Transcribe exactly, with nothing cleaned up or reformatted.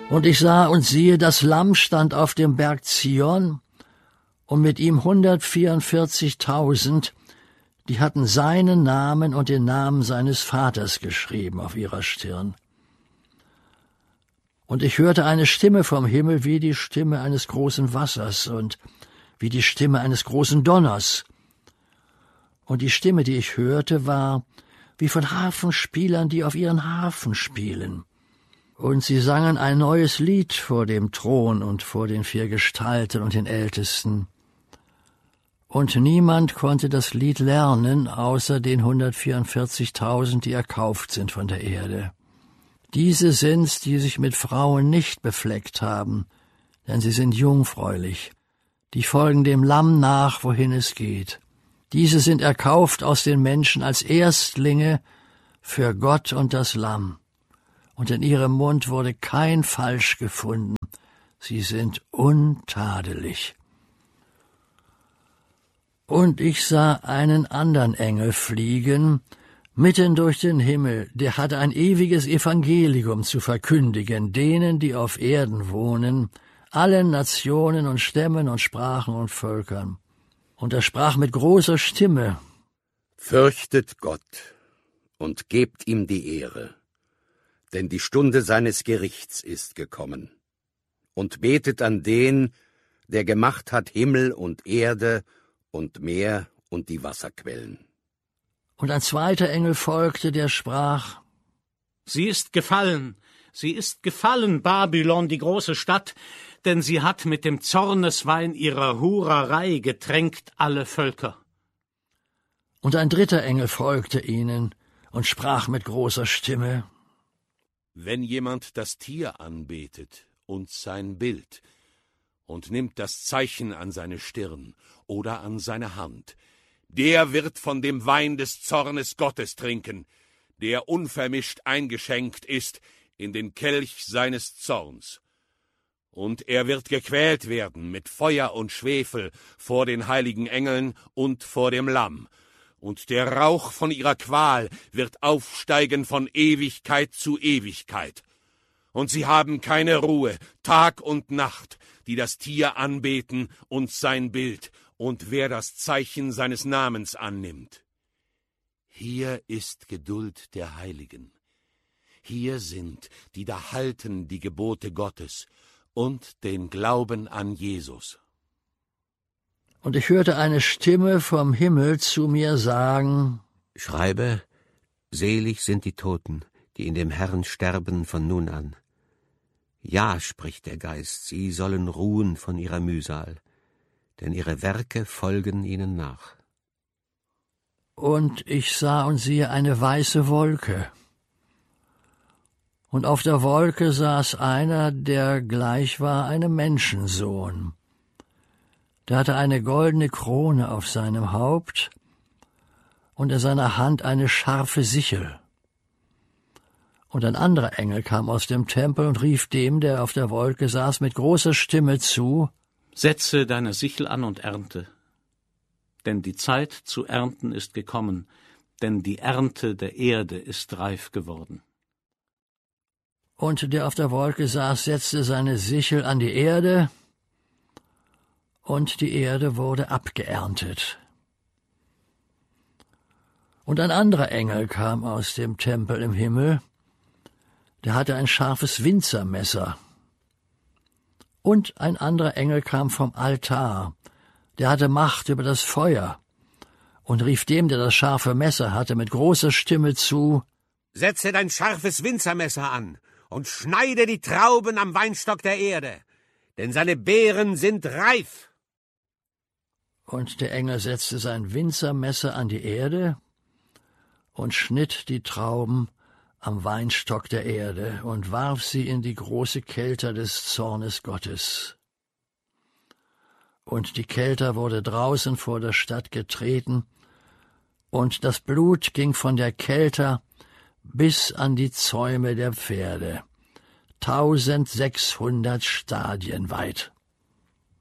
Und ich sah und siehe, das Lamm stand auf dem Berg Zion, und mit ihm hundertvierundvierzigtausend, die hatten seinen Namen und den Namen seines Vaters geschrieben auf ihrer Stirn. Und ich hörte eine Stimme vom Himmel wie die Stimme eines großen Wassers und wie die Stimme eines großen Donners. Und die Stimme, die ich hörte, war wie von Harfenspielern, die auf ihren Harfen spielen. Und sie sangen ein neues Lied vor dem Thron und vor den vier Gestalten und den Ältesten. Und niemand konnte das Lied lernen, außer den hundertvierundvierzigtausend, die erkauft sind von der Erde. Diese sind's, die sich mit Frauen nicht befleckt haben, denn sie sind jungfräulich. Die folgen dem Lamm nach, wohin es geht. Diese sind erkauft aus den Menschen als Erstlinge für Gott und das Lamm. Und in ihrem Mund wurde kein Falsch gefunden. Sie sind untadelig. Und ich sah einen anderen Engel fliegen, mitten durch den Himmel, der hatte ein ewiges Evangelium zu verkündigen, denen, die auf Erden wohnen, allen Nationen und Stämmen und Sprachen und Völkern. Und er sprach mit großer Stimme: Fürchtet Gott und gebt ihm die Ehre, denn die Stunde seines Gerichts ist gekommen. Und betet an den, der gemacht hat Himmel und Erde und Meer und die Wasserquellen. Und ein zweiter Engel folgte, der sprach: Sie ist gefallen, sie ist gefallen, Babylon, die große Stadt, denn sie hat mit dem Zorneswein ihrer Hurerei getränkt alle Völker. Und ein dritter Engel folgte ihnen und sprach mit großer Stimme: Wenn jemand das Tier anbetet und sein Bild und nimmt das Zeichen an seine Stirn oder an seine Hand, der wird von dem Wein des Zornes Gottes trinken, der unvermischt eingeschenkt ist in den Kelch seines Zorns. Und er wird gequält werden mit Feuer und Schwefel vor den heiligen Engeln und vor dem Lamm. Und der Rauch von ihrer Qual wird aufsteigen von Ewigkeit zu Ewigkeit. Und sie haben keine Ruhe, Tag und Nacht, die das Tier anbeten und sein Bild, und wer das Zeichen seines Namens annimmt. Hier ist Geduld der Heiligen. Hier sind, die da halten die Gebote Gottes und den Glauben an Jesus. Und ich hörte eine Stimme vom Himmel zu mir sagen: Schreibe, selig sind die Toten, die in dem Herrn sterben von nun an. Ja, spricht der Geist, sie sollen ruhen von ihrer Mühsal, denn ihre Werke folgen ihnen nach. Und ich sah und siehe eine weiße Wolke. Und auf der Wolke saß einer, der gleich war einem Menschensohn. Der hatte eine goldene Krone auf seinem Haupt und in seiner Hand eine scharfe Sichel. Und ein anderer Engel kam aus dem Tempel und rief dem, der auf der Wolke saß, mit großer Stimme zu: Setze deine Sichel an und ernte, denn die Zeit zu ernten ist gekommen, denn die Ernte der Erde ist reif geworden. Und der auf der Wolke saß, setzte seine Sichel an die Erde, und die Erde wurde abgeerntet. Und ein anderer Engel kam aus dem Tempel im Himmel, der hatte ein scharfes Winzermesser. Und ein anderer Engel kam vom Altar, der hatte Macht über das Feuer, und rief dem, der das scharfe Messer hatte, mit großer Stimme zu: Setze dein scharfes Winzermesser an und schneide die Trauben am Weinstock der Erde, denn seine Beeren sind reif. Und der Engel setzte sein Winzermesser an die Erde und schnitt die Trauben am Weinstock der Erde und warf sie in die große Kelter des Zornes Gottes. Und die Kelter wurde draußen vor der Stadt getreten, und das Blut ging von der Kelter bis an die Zäume der Pferde, tausendsechshundert Stadien weit.